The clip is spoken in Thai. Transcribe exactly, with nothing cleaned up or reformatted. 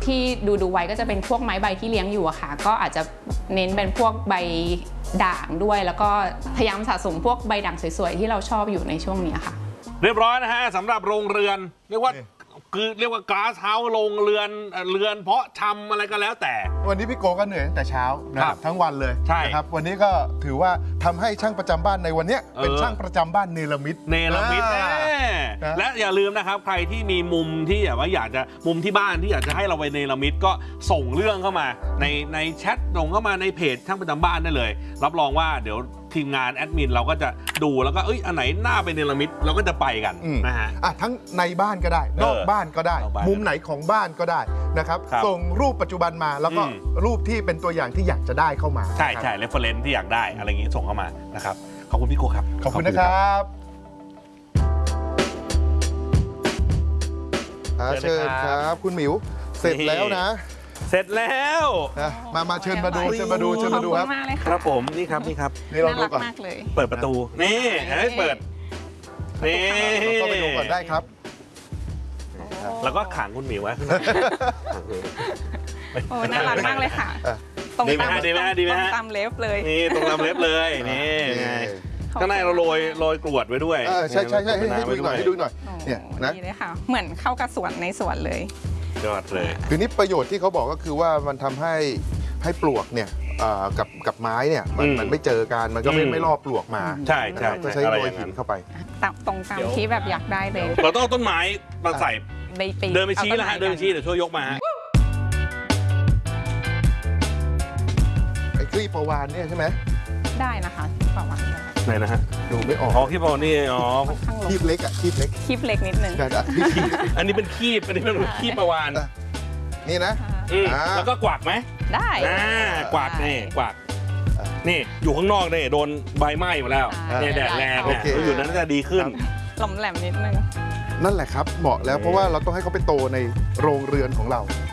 ที่ดูดูไว้ก็จะเป็นพวกไม้ใบที่เลี้ยงอยู่อะค่ะก็อาจจะเน้นเป็นพวกใบด่างด้วยแล้วก็พยายามสะสมพวกใบด่างสวยๆที่เราชอบอยู่ในช่วงนี้ค่ะเรียบร้อยนะฮะสำหรับโรงเรือนเรียกว่าคือเรียกว่ากราสเฮาส์โรงเรือนเรือนเพาะชำอะไรก็แล้วแต่วันนี้พี่โกก็เหนื่อยตั้งแต่เช้านะครับทั้งวันเลยใช่นะครับวันนี้ก็ถือว่าทำให้ช่างประจำบ้านในวันนี้เป็นช่างประจำบ้านเนรมิตเนรมิตและอย่าลืมนะครับใครที่มีมุมที่แบบว่าอยากจะมุมที่บ้านที่อยากจะให้เราไปเนรมิตก็ส่งเรื่องเข้ามาในในแชทส่งเข้ามาในเพจช่างประจำบ้านได้เลยรับรองว่าเดี๋ยวทีมงานแอดมินเราก็จะดูแล้วก็เอ้ยอันไหนหน้าเป็นเนรมิตเราก็จะไปกันนะฮะอ่ะทั้งในบ้านก็ได้นอกบ้านก็ได้มุมไหนของบ้านก็ได้นะครับส่งรูปปัจจุบันมาแล้วก็รูปที่เป็นตัวอย่างที่อยากจะได้เข้ามาใช่ใช่เรฟเฟอเรนซ์ที่อยากได้อะไรอย่างนี้ส่งเข้ามานะครับขอบคุณพี่โกครับขอบคุณนะครับเชิญครับคุณหมิวเสร็จแล้วนะเสร็จแล้วมามาเชิญมาดูเชิญมาดูเชิญมาดูครับครับผมนี่ครับนี่ครับนี่เราดูก่อนเปิดประตูนี่ให้เปิดนี่ก็ไปดูก่อนได้ครับแล้วก็ขังคุณหมิวไว้โอ้น่ารักมากเลยค่ะตรงตามดีไหมดีไหมตามเล็บเลยนี่ตรงตามเล็บเลยนี่ข้างในเราโรยโรยกรวดไว้ด้วยใช่ใช่ใช่ให้ดูหน่อยให้ดูหน่อยเนี่ยนะนี่เลยค่ะเหมือนเข้ากับสวนในสวนเลยยอดเลยคือนี่ประโยชน์ที่เขาบอกก็คือว่ามันทำให้ให้ปลวกเนี่ยกับกับไม้เนี่ยมันมันไม่เจอกันมันก็ไม่ไม่ล่อปลวกมาใช่ใช่จะใช้โรยหินเข้าไปตรงตามที่แบบอยากได้เลยเราต้องต้นไม้มาใส่เดินไปชี้แล้วฮะเดินไปชี้เดี๋ยวช่วยยกมาไอ้คลีปประวานเนี่ยใช่ไหมได้นะคะประวานไหนนะฮะดูไม่ออกอ๋อคลีปประวานนี่อ๋อคลีปเล็กอ่ะคลีปเล็กคลีปเล็กนิดนึงอันนี้เป็นคลีปอันนี้เป็นคลีปประวานนี่นะแล้วก็กวักไหมได้กวักนี่กวักนี่อยู่ข้างนอกเนี่ยโดนใบไหม้หมดแล้วเนี่ยแดดแรงเนี่ยอยู่นั้นจะดีขึ้นหล่อมแหลมนิดนึงนั่นแหละครับเหมาะแล้วเพราะว่าเราต้องให้เขาไปโตในโรงเรือนของเรา